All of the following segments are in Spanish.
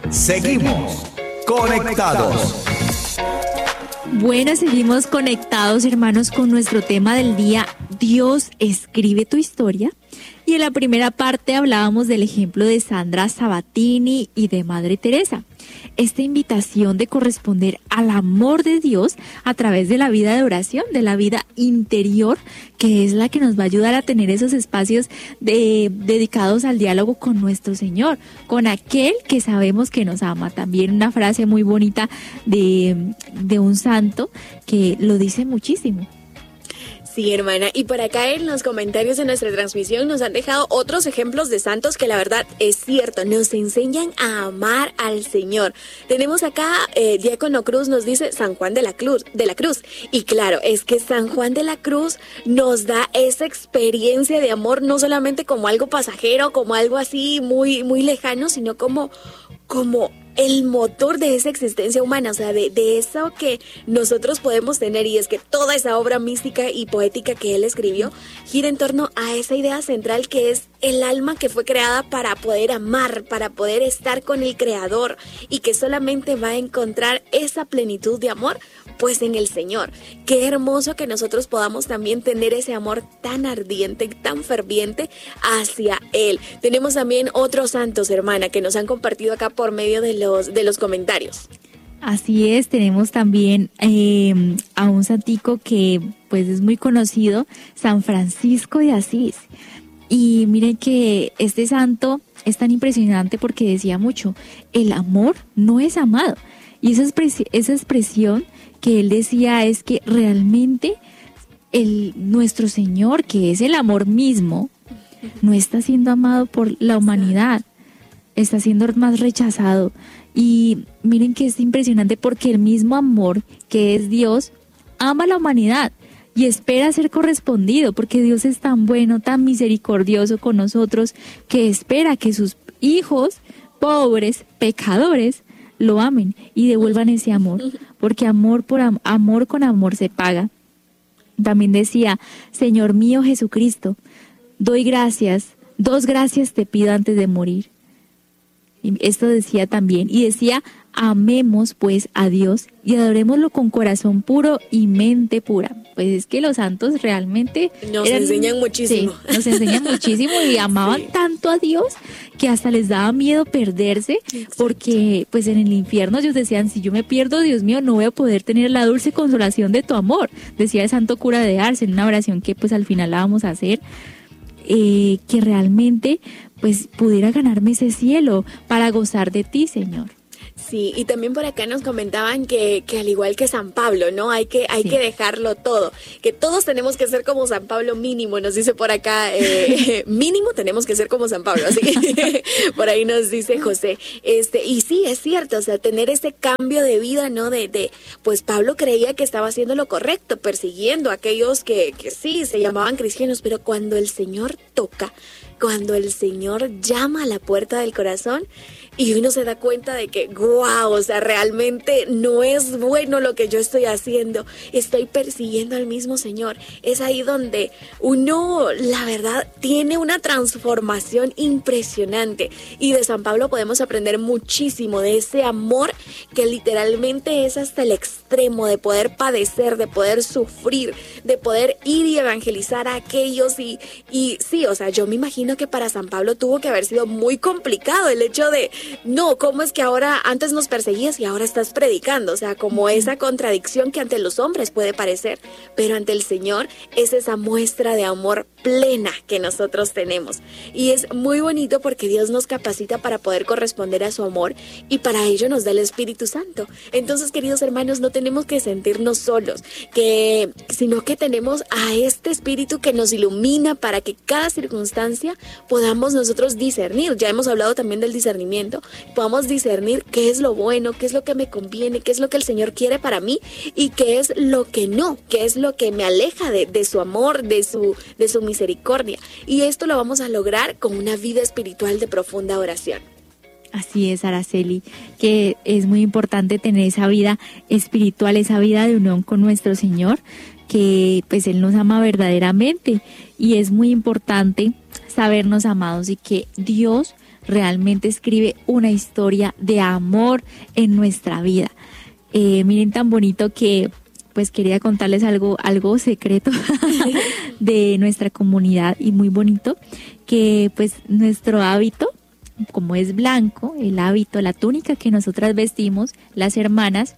Seguimos conectados. Bueno, seguimos conectados, hermanos, con nuestro tema del día, Dios escribe tu historia. Y en la primera parte hablábamos del ejemplo de Sandra Sabatini y de Madre Teresa. Esta invitación de corresponder al amor de Dios a través de la vida de oración, de la vida interior, que es la que nos va a ayudar a tener esos espacios dedicados al diálogo con nuestro Señor, con aquel que sabemos que nos ama. También una frase muy bonita de un santo que lo dice muchísimo. Sí, hermana, y por acá en los comentarios de nuestra transmisión nos han dejado otros ejemplos de santos que la verdad es cierto, nos enseñan a amar al Señor. Tenemos acá, Diácono Cruz nos dice San Juan de la Cruz, y claro, es que San Juan de la Cruz nos da esa experiencia de amor, no solamente como algo pasajero, como algo así muy, muy lejano, sino como el motor de esa existencia humana, o sea, de eso que nosotros podemos tener, y es que toda esa obra mística y poética que él escribió gira en torno a esa idea central que es el alma que fue creada para poder amar, para poder estar con el Creador, y que solamente va a encontrar esa plenitud de amor pues en el Señor. Qué hermoso que nosotros podamos también tener ese amor tan ardiente, tan ferviente hacia Él. Tenemos también otros santos, hermana, que nos han compartido acá por medio de los comentarios. Así es, tenemos también a un santico que pues es muy conocido, San Francisco de Asís. Y miren que este santo es tan impresionante porque decía mucho, el amor no es amado. Y esa expresión que él decía es que realmente nuestro Señor, que es el amor mismo, no está siendo amado por la humanidad, está siendo más rechazado. Y miren que es impresionante porque el mismo amor que es Dios ama a la humanidad y espera ser correspondido, porque Dios es tan bueno, tan misericordioso con nosotros, que espera que sus hijos pobres, pecadores, lo amen y devuelvan ese amor, porque amor con amor se paga. También decía, Señor mío Jesucristo, dos gracias te pido antes de morir. Y esto decía también, y decía, amemos pues a Dios y adorémoslo con corazón puro y mente pura. Pues es que los santos realmente nos enseñan muchísimo. Sí, nos enseñan muchísimo y amaban tanto a Dios que hasta les daba miedo perderse. Exacto. Porque pues en el infierno ellos decían, si yo me pierdo, Dios mío, no voy a poder tener la dulce consolación de tu amor. Decía el santo cura de Ars en una oración que pues al final la vamos a hacer. Que realmente pues pudiera ganarme ese cielo para gozar de ti, Señor. Sí, y también por acá nos comentaban que al igual que San Pablo, ¿no? Hay que dejarlo todo, que todos tenemos que ser como San Pablo mínimo, nos dice por acá, mínimo tenemos que ser como San Pablo, así que por ahí nos dice José, y sí, es cierto, o sea, tener ese cambio de vida, ¿no? Pues Pablo creía que estaba haciendo lo correcto, persiguiendo a aquellos que sí, se llamaban cristianos, pero cuando el Señor toca, cuando el Señor llama a la puerta del corazón y uno se da cuenta de que, wow, o sea, realmente no es bueno lo que yo estoy haciendo, estoy persiguiendo al mismo Señor. Es ahí donde uno, la verdad, tiene una transformación impresionante. Y de San Pablo podemos aprender muchísimo de ese amor que literalmente es hasta el extremo de poder padecer, de poder sufrir, de poder ir y evangelizar a aquellos. Y sí, o sea, yo me imagino que para San Pablo tuvo que haber sido muy complicado el hecho de, no, ¿cómo es que ahora antes nos perseguías y ahora estás predicando? O sea, como esa contradicción que ante los hombres puede parecer, pero ante el Señor es esa muestra de amor plena que nosotros tenemos. Y es muy bonito porque Dios nos capacita para poder corresponder a su amor y para ello nos da el Espíritu Santo. Entonces, queridos hermanos, no tenemos que sentirnos solos, sino que tenemos a este Espíritu que nos ilumina para que cada circunstancia podamos nosotros discernir. Ya hemos hablado también del discernimiento. Podamos discernir qué es lo bueno, qué es lo que me conviene, qué es lo que el Señor quiere para mí y qué es lo que no, qué es lo que me aleja de su amor, de su misericordia. Y esto lo vamos a lograr con una vida espiritual de profunda oración. Así es, Araceli, que es muy importante tener esa vida espiritual, esa vida de unión con nuestro Señor, que pues Él nos ama verdaderamente y es muy importante sabernos amados y que Dios realmente escribe una historia de amor en nuestra vida. Miren tan bonito que pues quería contarles algo secreto de nuestra comunidad y muy bonito, que pues nuestro hábito, como es blanco, el hábito, la túnica que nosotras vestimos, las hermanas,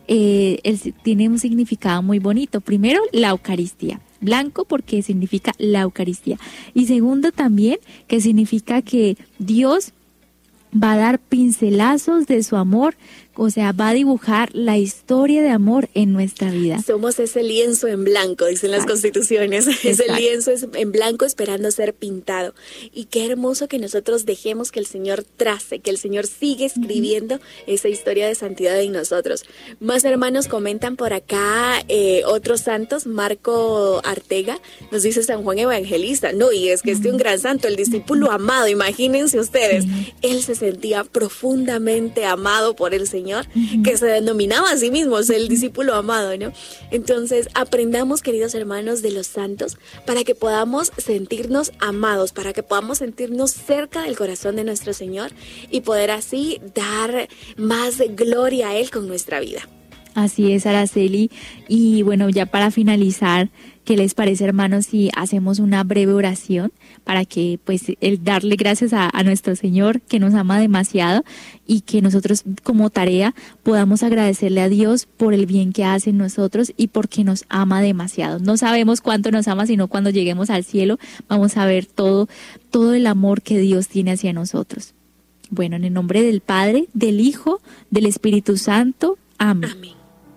tiene un significado muy bonito. Primero, la Eucaristía. Blanco porque significa la Eucaristía. Y segundo también, que significa que Dios va a dar pincelazos de su amor, o sea, va a dibujar la historia de amor en nuestra vida. Somos ese lienzo en blanco, dicen las constituciones. Ese lienzo es en blanco esperando ser pintado. Y qué hermoso que nosotros dejemos que el Señor trace, que el Señor sigue escribiendo esa historia de santidad en nosotros. Más hermanos comentan por acá otros santos. Marco Artega nos dice San Juan Evangelista. No, y es que un gran santo, el discípulo amado, imagínense ustedes. Él se sentía profundamente amado por el Señor, que se denominaba a sí mismo el discípulo amado, ¿no? Entonces, aprendamos, queridos hermanos, de los santos para que podamos sentirnos amados, para que podamos sentirnos cerca del corazón de nuestro Señor y poder así dar más gloria a Él con nuestra vida. Así es, Araceli. Y bueno, ya para finalizar, ¿qué les parece, hermanos, si hacemos una breve oración para que pues el darle gracias a nuestro Señor, que nos ama demasiado, y que nosotros como tarea podamos agradecerle a Dios por el bien que hace en nosotros y porque nos ama demasiado? No sabemos cuánto nos ama, sino cuando lleguemos al cielo vamos a ver todo el amor que Dios tiene hacia nosotros. Bueno, en el nombre del Padre, del Hijo, del Espíritu Santo. Amén. Amén.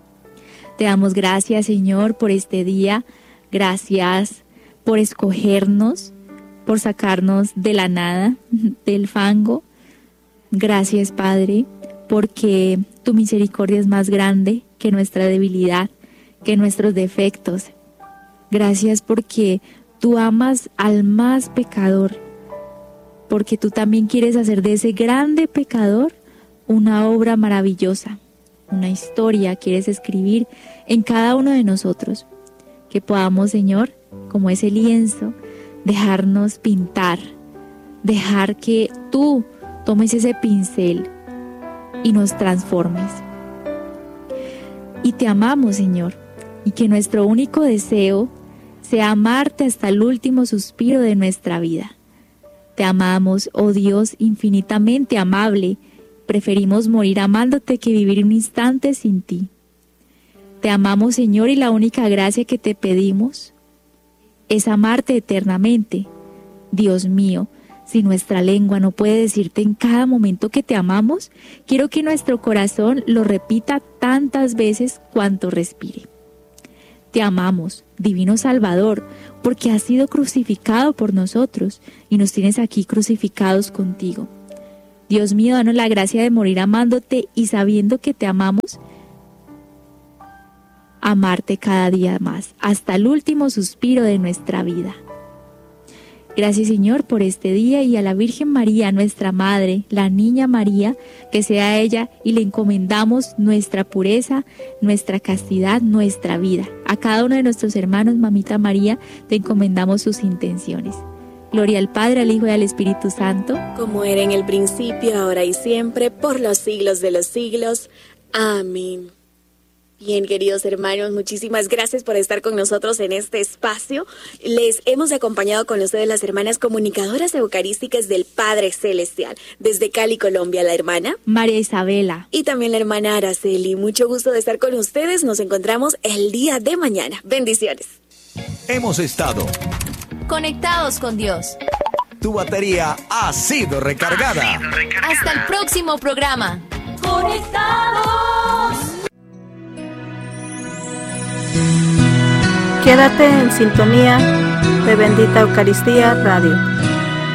Te damos gracias, Señor, por este día. Gracias por escogernos, por sacarnos de la nada, del fango. Gracias, Padre, porque tu misericordia es más grande que nuestra debilidad, que nuestros defectos. Gracias porque tú amas al más pecador, porque tú también quieres hacer de ese grande pecador una obra maravillosa, una historia quieres escribir en cada uno de nosotros. Que podamos, Señor, como ese lienzo, dejarnos pintar, dejar que tú tomes ese pincel y nos transformes. Y te amamos, Señor, y que nuestro único deseo sea amarte hasta el último suspiro de nuestra vida. Te amamos, oh Dios, infinitamente amable. Preferimos morir amándote que vivir un instante sin ti. Te amamos, Señor, y la única gracia que te pedimos es amarte eternamente. Dios mío, si nuestra lengua no puede decirte en cada momento que te amamos, quiero que nuestro corazón lo repita tantas veces cuanto respire. Te amamos, Divino Salvador, porque has sido crucificado por nosotros y nos tienes aquí crucificados contigo. Dios mío, danos la gracia de morir amándote y sabiendo que te amamos, amarte cada día más, hasta el último suspiro de nuestra vida. Gracias, Señor, por este día, y a la Virgen María, nuestra Madre, la Niña María, que sea ella, y le encomendamos nuestra pureza, nuestra castidad, nuestra vida. A cada uno de nuestros hermanos, Mamita María, te encomendamos sus intenciones. Gloria al Padre, al Hijo y al Espíritu Santo. Como era en el principio, ahora y siempre, por los siglos de los siglos. Amén. Bien, queridos hermanos, muchísimas gracias por estar con nosotros en este espacio. Les hemos acompañado con ustedes las hermanas comunicadoras eucarísticas del Padre Celestial. Desde Cali, Colombia, la hermana María Isabela. Y también la hermana Araceli. Mucho gusto de estar con ustedes. Nos encontramos el día de mañana. Bendiciones. Hemos estado conectados con Dios. Tu batería ha sido recargada. Hasta el próximo programa. Conectados. Quédate en sintonía de Bendita Eucaristía Radio.